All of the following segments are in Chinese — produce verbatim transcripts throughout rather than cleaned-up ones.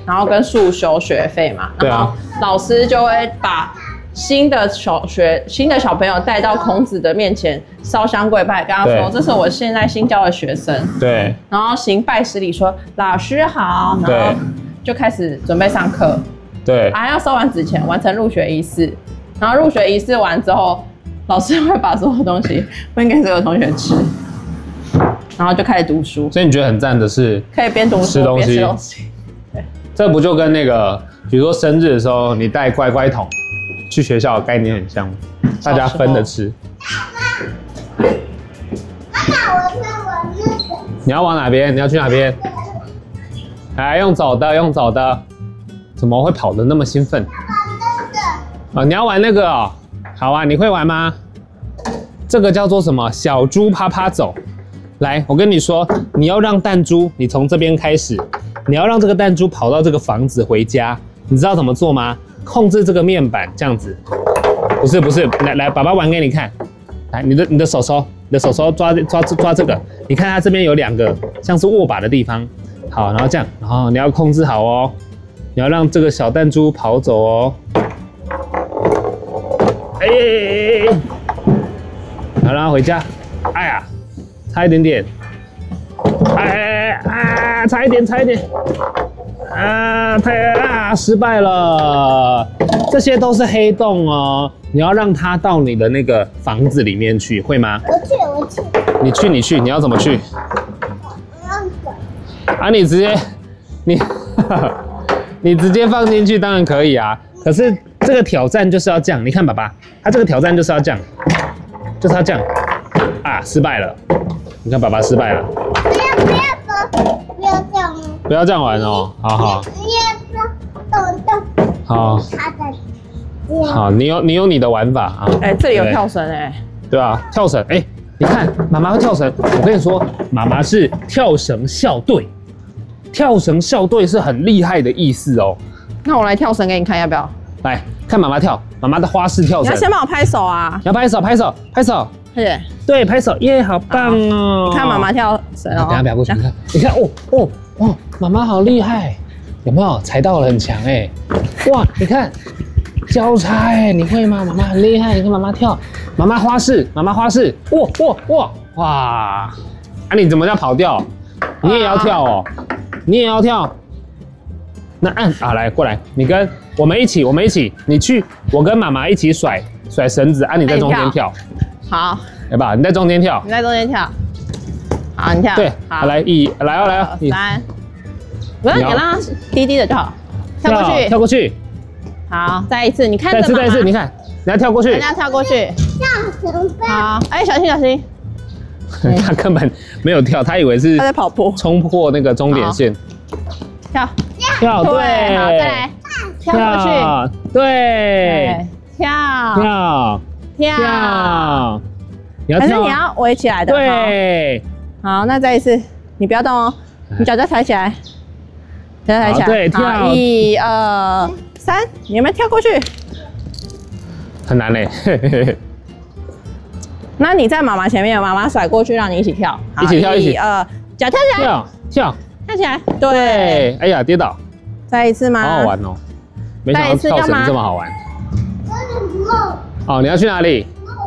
然后跟速修学费嘛， 对啊， 然后老师就会把新的小学新的小朋友带到孔子的面前烧香跪拜，跟他说这是我现在新教的学生， 对， 然后行拜师礼说老师好，然后就开始准备上课， 对， 还要收完纸钱完成入学仪式，然后入学仪式完之后，老师会把所有东西分给所有同学吃，然后就开始读书。 所以你觉得很赞的是可以边读书边吃东西， 对，这不就跟那个比如说生日的時候你帶乖乖桶去學校的概念很像，大家分着吃。 妈妈，我在玩那个。 你要往哪边？你要去哪边？来，用走的，用走的。怎么会跑得那么兴奋？啊，你要玩那个哦？好啊，你会玩吗？这个叫做什么？小猪趴趴走。来，我跟你说，你要让弹珠，你从这边开始，你要让这个弹珠跑到这个房子回家。你知道怎么做吗？控制这个面板这样子，不是不是，来来，爸爸玩给你看。来，你的你的手手，你的手手抓抓抓这个，你看它这边有两个像是握把的地方。好，然后这样，然后你要控制好哦，你要让这个小弹珠跑走哦。哎、欸，然后让它回家。哎呀，差一点点。哎啊，差一点，差一点。啊，太啊，失败了！这些都是黑洞哦，你要让它到你的那个房子里面去，会吗？ 我去，我去。 你去，你去，你要怎么去？啊，你直接，你，你直接放进去当然可以啊。可是这个挑战就是要这样，你看爸爸，他这个挑战就是要这样，就是要这样。啊，失败了！你看爸爸失败了。 不要不要不要这样哦。 不要这样玩哦，好好。 你要动动。 好。好，你有你有你的玩法啊。 哎、欸，这里有跳绳哎。 对啊，跳绳哎、欸，你看妈妈会跳绳，我跟你说，妈妈是跳绳校队，跳绳校队是很厉害的意思哦。 那我来跳绳给你看，要不要？ 来看妈妈跳，妈妈的花式跳绳。 你要先帮我拍手啊！ 你要拍手，拍手，拍手。 对对，拍手耶，好棒哦！ 你看妈妈跳绳哦。 等下不要过去，你看，你看哦哦哦，妈妈好厉害，有没有？踩到了很强哎！哇，你看交叉哎，你会吗？妈妈很厉害，你看妈妈跳，妈妈花式，妈妈花式，哇哇哇哇！啊，你怎么叫跑掉？你也要跳哦，你也要跳。那按啊，来过来，你跟我们一起，我们一起，你去，我跟妈妈一起甩甩绳子，啊，你在中间跳。 好， 来吧，你在中间跳， 你在中间跳，好，你跳， 对，好，来一，来哦，来哦， 三，不要，你让它低低的就好，跳过去， 跳过去， 好，再一次，你看着再一次，再一次，你看，你要跳过去， 人家跳过去， 跳绳吧。 好，哎，小心小心， 他根本没有跳，他以为是他在跑步， 冲破那个终点线， 跳， 跳，对， 好，再来，跳过去， 对， 跳， 跳。跳，你要跳， 还是你要围起来的？ 对， 好，那再一次，你不要动哦，你脚再抬起来，脚再抬起来， 对，跳， 一二三，你有没有跳过去？ 很难嘞， 那你在妈妈前面，妈妈甩过去，让你一起跳， 一起跳，一起， 一二，脚跳起来， 跳，跳， 跳起来， 对，哎呀，跌倒， 再一次吗？ 好好玩哦，没想到跳绳这么好玩。哦，你要去哪里？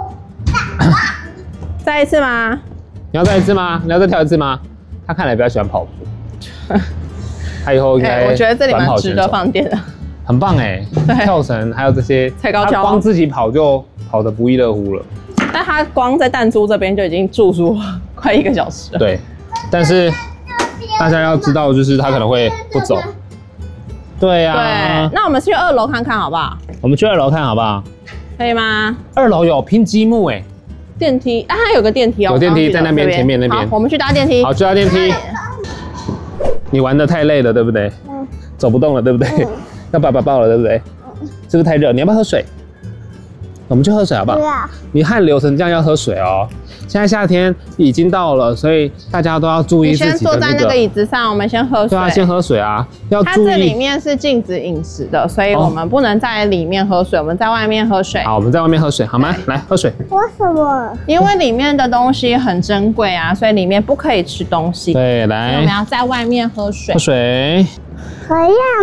再一次吗？ 你要再一次吗？你要再跳一次吗？他看来比较喜欢跑步，他以后应该我觉得这里蛮值得放电的， 很棒哎！跳绳还有这些踩高跷， 光自己跑就跑得不亦乐乎了。 但他光在弹珠这边就已经住宿快一个小时了。 对，但是大家要知道，就是他可能会不走。对呀、啊。 对，那我们去二楼看看好不好？ 我们去二楼看好不好？ 可以吗？ 二楼有拼积木哎， 电梯啊，它有个电梯哦， 有电梯在那边前面那边。 好，我们去搭电梯。 好，去搭电梯。你玩得太累了，对不对？嗯。走不动了，对不对？嗯、要爸爸抱了，对不对？是不是太热？你要不要喝水？我们去喝水好不好？ 不要。 你汗流成这样要喝水哦。现在夏天已经到了，所以大家都要注意自己的、那个。 你先坐在那个椅子上，我们先喝水。 对啊，先喝水啊，要注意。 它这里面是禁止饮食的，所以我们不能在里面喝水，我们在外面喝水。 好，我们在外面喝水，好吗？来喝水。 为什么？ 因为里面的东西很珍贵啊，所以里面不可以吃东西。 对，来， 我们要在外面喝水。 喝水。 可以啊。